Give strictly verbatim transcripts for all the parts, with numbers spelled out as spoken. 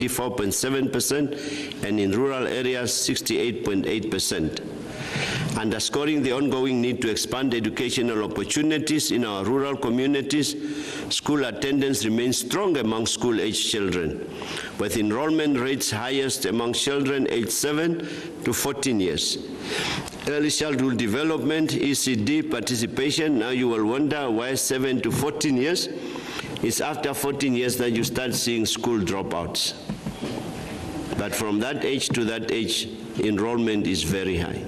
eighty-four point seven percent, and in rural areas, sixty-eight point eight percent. Underscoring the ongoing need to expand educational opportunities in our rural communities, school attendance remains strong among school-aged children, with enrollment rates highest among children aged seven to fourteen years. Early childhood development, E C D participation, now you will wonder why seven to fourteen years. It's after fourteen years that you start seeing school dropouts. But from that age to that age, enrollment is very high.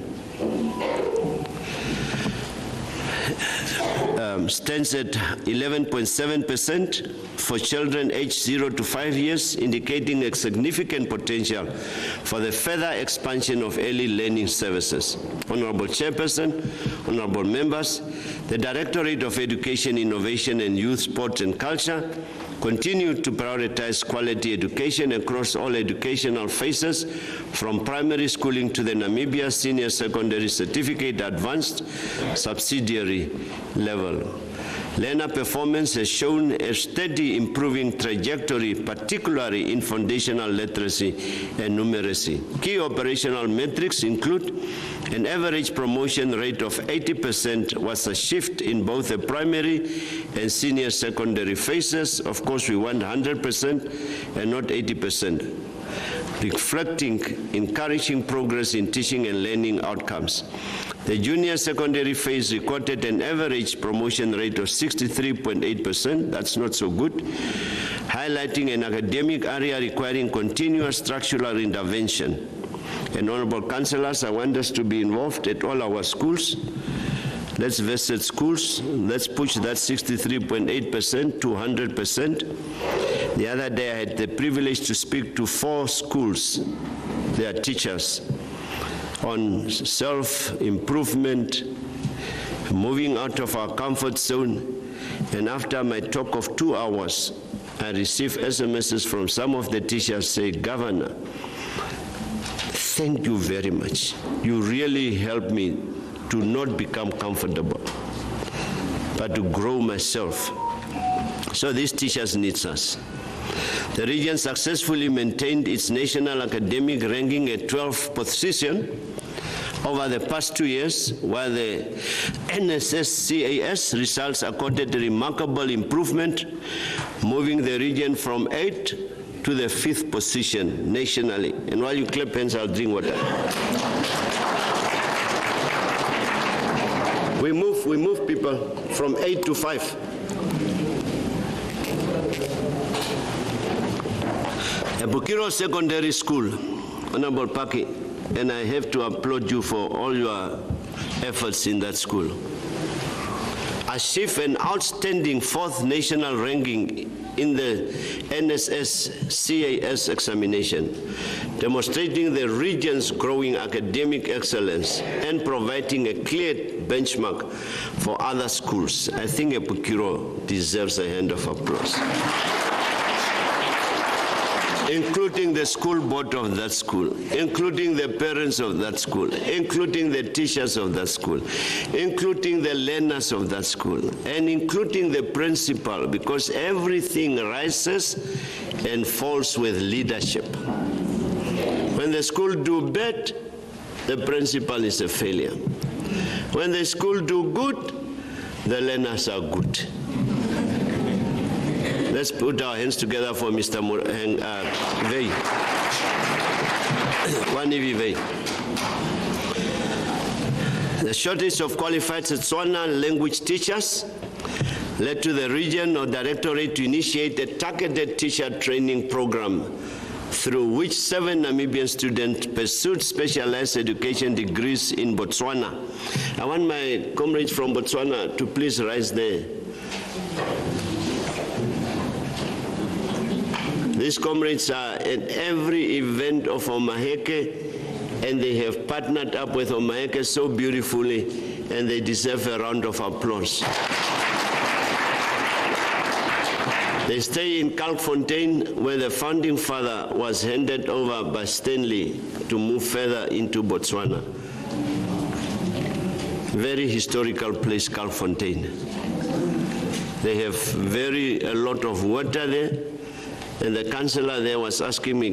Um, stands at eleven point seven percent for children aged zero to five years, indicating a significant potential for the further expansion of early learning services. Honorable Chairperson, honorable members, the Directorate of Education, Innovation and Youth, Sport and Culture continue to prioritize quality education across all educational phases, from primary schooling to the Namibia Senior Secondary Certificate Advanced Subsidiary level. Learner performance has shown a steady improving trajectory, particularly in foundational literacy and numeracy. Key operational metrics include an average promotion rate of eighty percent was a shift in both the primary and senior secondary phases. Of course, we want one hundred percent and not eighty percent, reflecting encouraging progress in teaching and learning outcomes. The junior secondary phase recorded an average promotion rate of sixty-three point eight percent. That's not so good, highlighting an academic area requiring continuous structural intervention. And honorable councillors, I want us to be involved at all our schools. Let's visit schools. Let's push that sixty-three point eight percent to one hundred percent. The other day I had the privilege to speak to four schools, their teachers, on self-improvement, moving out of our comfort zone. And after my talk of two hours, I received S M Ses from some of the teachers saying, Governor, thank you very much. You really helped me to not become comfortable, but to grow myself. So these teachers need us. The region successfully maintained its national academic ranking at twelfth position over the past two years, while the N S S C A S results accorded a remarkable improvement, moving the region from eighth to the fifth position nationally. And while you clap hands, I'll drink water. We move, we move people from eight to five. Bukiro Secondary School, Honorable Paki, and I have to applaud you for all your efforts in that school. Achieved an outstanding fourth national ranking in the N S S C A S examination, demonstrating the region's growing academic excellence and providing a clear benchmark for other schools. I think Bukiro deserves a hand of applause, including the school board of that school, including the parents of that school, including the teachers of that school, including the learners of that school, and including the principal, because everything rises and falls with leadership. When the school do bad, the principal is a failure. When the school do good, the learners are good. Let's put our hands together for Mister Vey. Wanivi Vey. The shortage of qualified Setswana language teachers led to the regional directorate to initiate a targeted teacher training program through which seven Namibian students pursued specialized education degrees in Botswana. I want my comrades from Botswana to please rise there. These comrades are at every event of Omaheke, and they have partnered up with Omaheke so beautifully, and they deserve a round of applause. They stay in Kalkfontein, where the founding father was handed over by Stanley to move further into Botswana. Very historical place, Kalkfontein. They have very a lot of water there, And the councillor there was asking me,